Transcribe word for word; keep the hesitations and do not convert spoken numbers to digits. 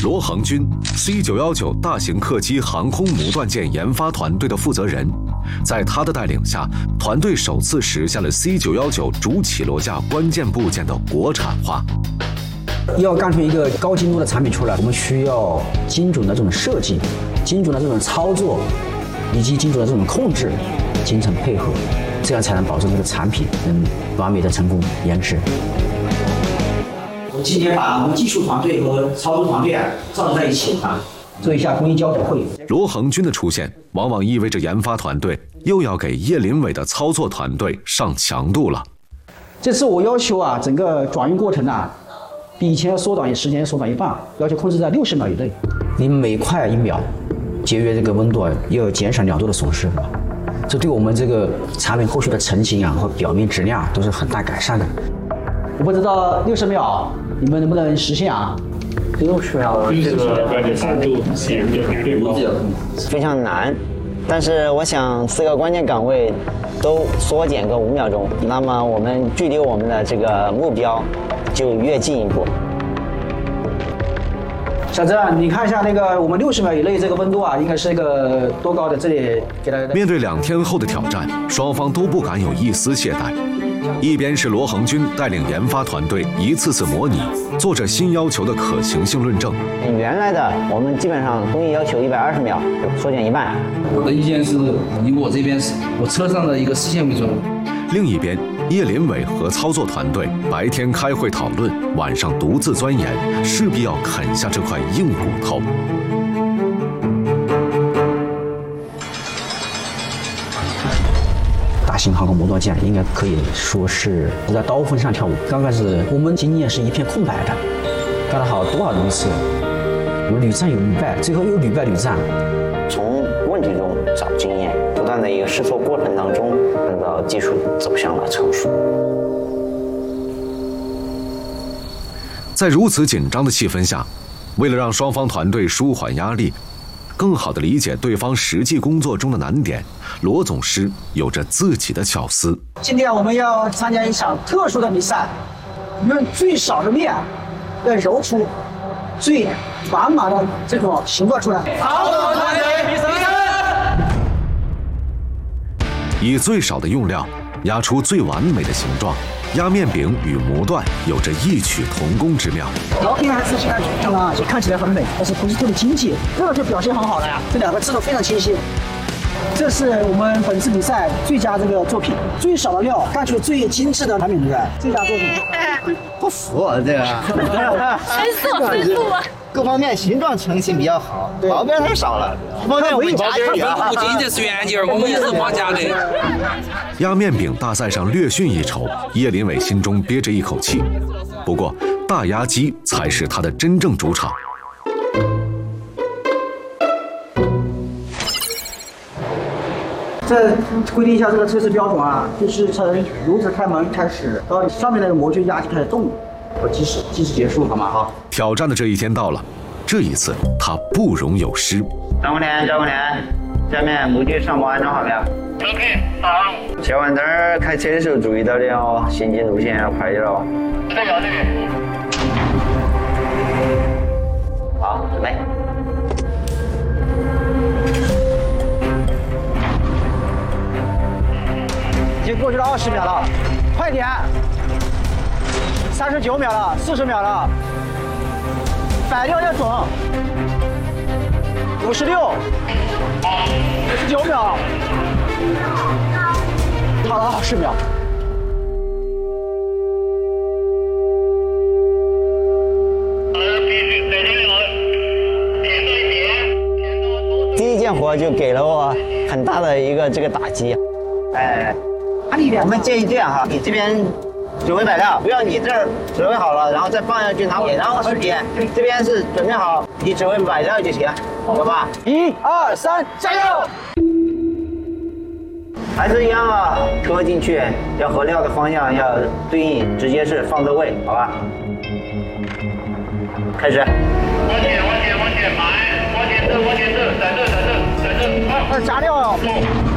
罗恒军 C 九一九大型客机航空母舰舰研发团队的负责人，在他的带领下，团队首次实现了 C 九一九主起落架关键部件的国产化。 要干出一个高精度的产品出来，我们需要精准的这种设计、精准的这种操作，以及精准的这种控制，精诚配合，这样才能保证这个产品能完美的成功研制。我今天把我们技术团队和操作团队啊召集在一起啊，做一下工艺交流会。 罗恒军的出现，往往意味着研发团队又要给叶林伟的操作团队上强度了。 这次我要求啊，整个转运过程啊，比以前要缩短时间缩短一半，要求控制在六十秒以内。你每快一秒节约这个温度啊，要减少两度的损失，这对我们这个产品后续的成型啊和表面质量都是很大改善的。我不知道六十秒你们能不能实现啊？ 六十秒这个关键难度非常难，但是我想四个关键岗位都缩减个五秒钟，那么我们距离我们的这个目标就越进一步。 小郑，你看一下那个我们六十秒以内这个温度啊，应该是一个多高的？这里给大家。 面对两天后的挑战，双方都不敢有一丝懈怠。一边是罗恒军带领研发团队一次次模拟，做着新要求的可行性论证。 原来的我们基本上工艺要求一百二十秒，缩减一半。 我的意见是以我这边我车上的一个视线为准。 另一边，叶林伟和操作团队白天开会讨论，晚上独自钻研，势必要啃下这块硬骨头。 大型航空母舰应该可以说是在刀锋上跳舞。刚开始我们经验是一片空白的，干了好多少多次，我们屡战有屡败，最后又屡败屡战。 从问题中找经验，不断的一个试错过程当中，看到技术走向了成熟。 在如此紧张的气氛下，为了让双方团队舒缓压力，更好地理解对方实际工作中的难点，罗总师有着自己的巧思。 今天我们要参加一场特殊的比赛，用最少的面要揉出最完满的这种形状出来。好，团队比赛。 以最少的用料压出最完美的形状，压面饼与模段有着异曲同工之妙。 聊天还是现在看啊，就看起来很美，但是不是特别精细，这个就表现很好了呀。这两个字都非常清晰。这是我们本次比赛最佳这个作品，最少的料干出最精致的产品出来，最佳作品。 不服我这个， 申诉申诉啊！ 各方面形状成型比较好，薄边太少了。方面我加一点， 不仅这是原件，我们也是仿加的。 压面饼大赛上略逊一筹，叶林伟心中憋着一口气。不过，大压机才是他的真正主场。 这规定一下这个测试标准啊，就是从炉子开门开始，到上面那个模具压机开始动，我计时计时结束，好吗？哈。 挑战的这一天到了，这一次他不容有失。 张工连，张工连，下面模具上模安装好了。 OK， 好。 下完灯儿开车的时候注意到点哦，行进路线要快点哦。 对的，对。 好，准备。 已经过去了二十秒了，快点！三十九秒了，四十秒了，百六要准，五十六，五十九秒，好了，二十秒。 第一件活就给了我很大的一个这个打击，哎。我们建议这样哈，你这边准备摆料，不要你这儿准备好了，然后再放下去拿稳，然后是你这边是准备好，你只会摆料就行，好吧？ 一二三，加油！ 还是一样啊，拖进去要和料的方向要对应，直接是放到位，好吧？开始。 往前，往前，往前，埋，往前走，往前走，在这，在这，在这，好。 那加料哦。